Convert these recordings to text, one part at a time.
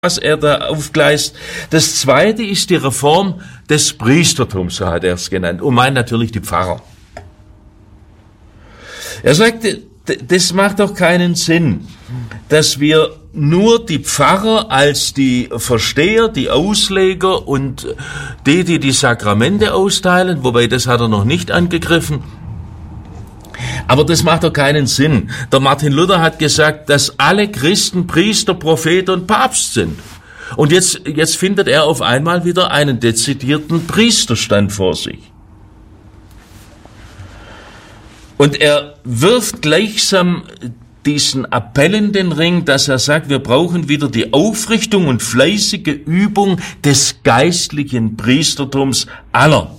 was er da aufgleist. Das zweite ist die Reform des Priestertums, so hat er es genannt, und meint natürlich die Pfarrer. Er sagte, das macht doch keinen Sinn, dass wir nur die Pfarrer als die Versteher, die Ausleger und die Sakramente austeilen, wobei das hat er noch nicht angegriffen. Aber das macht doch keinen Sinn. Der Martin Luther hat gesagt, dass alle Christen Priester, Prophet und Papst sind. Und jetzt findet er auf einmal wieder einen dezidierten Priesterstand vor sich. Und er wirft gleichsam diesen Appell in den Ring, dass er sagt, wir brauchen wieder die Aufrichtung und fleißige Übung des geistlichen Priestertums aller.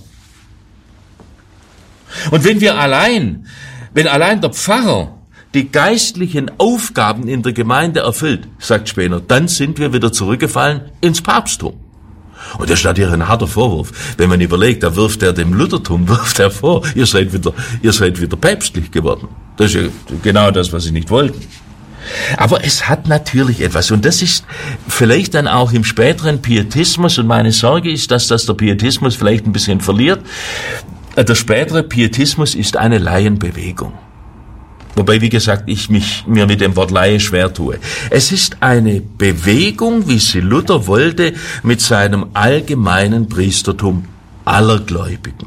Und wenn allein der Pfarrer die geistlichen Aufgaben in der Gemeinde erfüllt, sagt Spener, dann sind wir wieder zurückgefallen ins Papsttum. Und das ist natürlich ein harter Vorwurf. Wenn man überlegt, da wirft er dem Luthertum vor, ihr seid wieder päpstlich geworden. Das ist ja genau das, was sie nicht wollten. Aber es hat natürlich etwas, und das ist vielleicht dann auch im späteren Pietismus, und meine Sorge ist, dass das der Pietismus vielleicht ein bisschen verliert. Der spätere Pietismus ist eine Laienbewegung. Wobei, wie gesagt, ich mir mit dem Wort Laie schwer tue. Es ist eine Bewegung, wie sie Luther wollte, mit seinem allgemeinen Priestertum aller Gläubigen.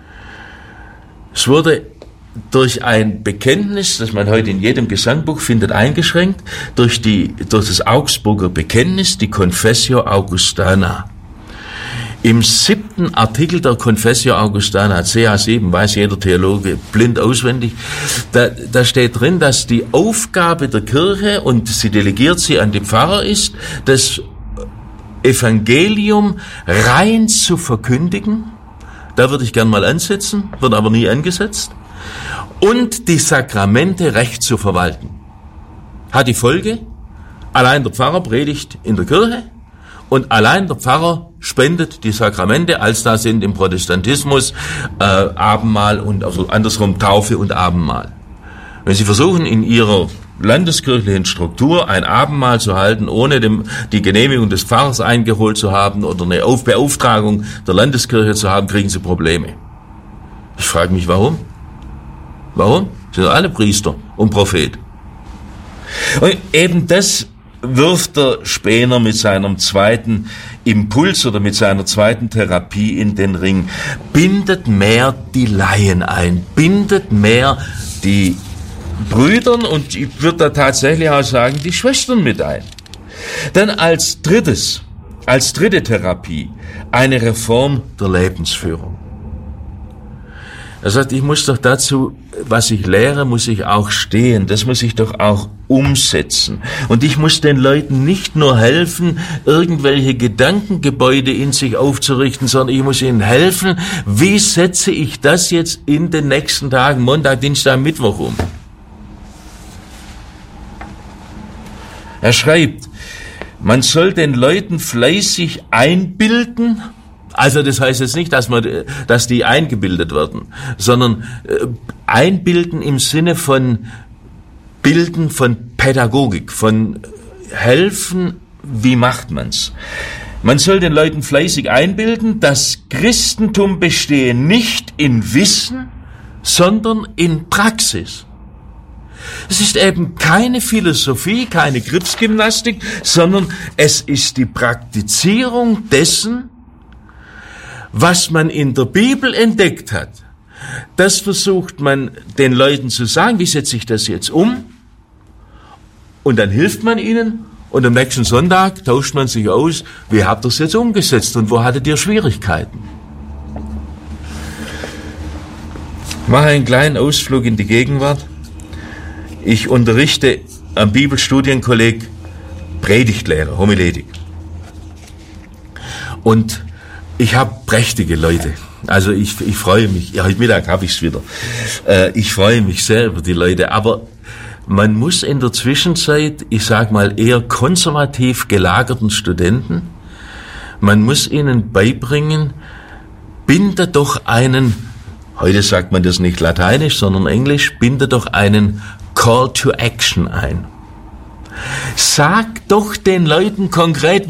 Es wurde durch ein Bekenntnis, das man heute in jedem Gesangbuch findet, eingeschränkt, durch das Augsburger Bekenntnis, die Confessio Augustana. Im 7. Artikel der Confessio Augustana, CA7, weiß jeder Theologe blind auswendig, da steht drin, dass die Aufgabe der Kirche, und sie delegiert sie an die Pfarrer, ist, das Evangelium rein zu verkündigen. Da würde ich gern mal ansetzen, wird aber nie angesetzt. Und die Sakramente recht zu verwalten. Hat die Folge, allein der Pfarrer predigt in der Kirche, und allein der Pfarrer spendet die Sakramente, als da sind im Protestantismus Abendmahl und also andersrum Taufe und Abendmahl. Wenn Sie versuchen, in Ihrer landeskirchlichen Struktur ein Abendmahl zu halten, ohne die Genehmigung des Pfarrers eingeholt zu haben oder eine Beauftragung der Landeskirche zu haben, kriegen Sie Probleme. Ich frage mich, warum? Warum? Sind alle Priester und Prophet. Und eben das wirft der Spener mit seinem zweiten Impuls oder mit seiner zweiten Therapie in den Ring. Bindet mehr die Laien ein, bindet mehr die Brüdern und ich würde da tatsächlich auch sagen, die Schwestern mit ein. Dann als dritte Therapie, eine Reform der Lebensführung. Er sagt, ich muss doch dazu, was ich lehre, muss ich auch stehen. Das muss ich doch auch umsetzen. Und ich muss den Leuten nicht nur helfen, irgendwelche Gedankengebäude in sich aufzurichten, sondern ich muss ihnen helfen, wie setze ich das jetzt in den nächsten Tagen, Montag, Dienstag, Mittwoch um. Er schreibt, man soll den Leuten fleißig einbilden. Also das heißt jetzt nicht, dass die eingebildet werden, sondern einbilden im Sinne von Bilden, von Pädagogik, von helfen, wie macht man's? Man soll den Leuten fleißig einbilden, das Christentum bestehe nicht in Wissen, sondern in Praxis. Es ist eben keine Philosophie, keine Griffsgymnastik, sondern es ist die Praktizierung dessen, was man in der Bibel entdeckt hat. Das versucht man den Leuten zu sagen, wie setze ich das jetzt um? Und dann hilft man ihnen und am nächsten Sonntag tauscht man sich aus, wie habt ihr es jetzt umgesetzt und wo hattet ihr Schwierigkeiten? Ich mache einen kleinen Ausflug in die Gegenwart. Ich unterrichte am Bibelstudienkolleg Predigtlehre, Homiletik. Und ich habe prächtige Leute. Also ich freue mich. Ja, heute Mittag habe ich es wieder. Ich freue mich sehr über die Leute. Aber man muss in der Zwischenzeit, ich sag mal eher konservativ gelagerten Studenten, man muss ihnen beibringen, binde doch einen, heute sagt man das nicht lateinisch, sondern englisch, binde doch einen Call to Action ein. Sag doch den Leuten konkret,